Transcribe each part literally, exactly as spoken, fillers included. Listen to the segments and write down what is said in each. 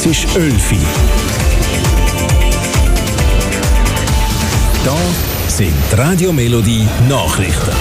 ist elf Uhr. Da sind die Radio Melodie Nachrichten.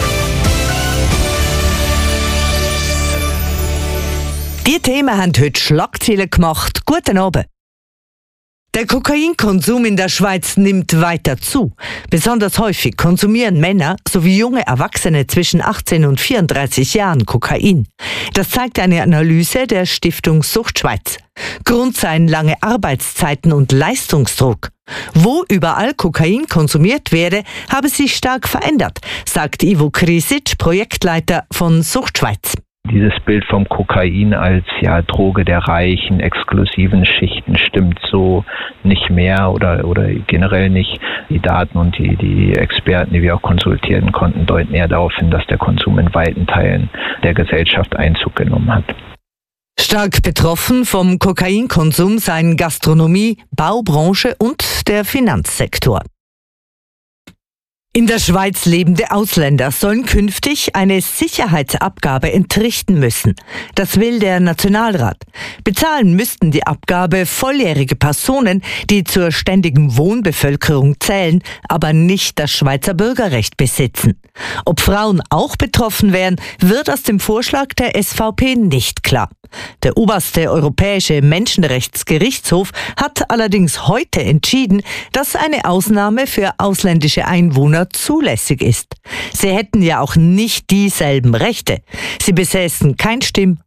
Die Themen haben heute Schlagzeilen gemacht. Guten Abend. Der Kokainkonsum in der Schweiz nimmt weiter zu. Besonders häufig konsumieren Männer sowie junge Erwachsene zwischen achtzehn und vierunddreißig Jahren Kokain. Das zeigt eine Analyse der Stiftung Sucht Schweiz. Grund seien lange Arbeitszeiten und Leistungsdruck. Wo überall Kokain konsumiert werde, habe sich stark verändert, sagt Ivo Krisic, Projektleiter von Sucht Schweiz. Dieses Bild vom Kokain als ja Droge der reichen, exklusiven Schichten stimmt so nicht mehr oder oder generell nicht. Die Daten und die, die Experten, die wir auch konsultieren konnten, deuten eher darauf hin, dass der Konsum in weiten Teilen der Gesellschaft Einzug genommen hat. Stark betroffen vom Kokainkonsum seien Gastronomie, Baubranche und der Finanzsektor. In der Schweiz lebende Ausländer sollen künftig eine Sicherheitsabgabe entrichten müssen. Das will der Nationalrat. Bezahlen müssten die Abgabe volljährige Personen, die zur ständigen Wohnbevölkerung zählen, aber nicht das Schweizer Bürgerrecht besitzen. Ob Frauen auch betroffen wären, wird aus dem Vorschlag der S V P nicht klar. Der oberste europäische Menschenrechtsgerichtshof hat allerdings heute entschieden, dass eine Ausnahme für ausländische Einwohner zulässig ist. Sie hätten ja auch nicht dieselben Rechte. Sie besäßen kein Stimm-